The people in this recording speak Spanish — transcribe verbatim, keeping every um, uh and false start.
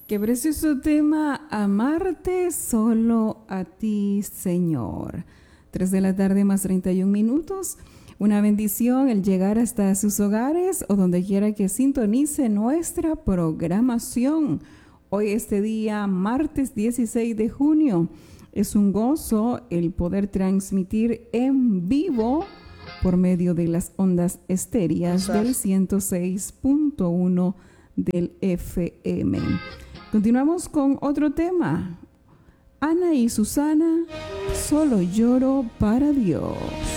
Qué precioso tema, amarte solo a ti, Señor. Tres de la tarde más treinta y un minutos. Una bendición el llegar hasta sus hogares o donde quiera que sintonice nuestra programación. Hoy este día, martes dieciséis de junio, es un gozo el poder transmitir en vivo por medio de las ondas estéreas del ciento seis punto uno del F M. Continuamos con otro tema. Ana y Susana, solo lloro para Dios.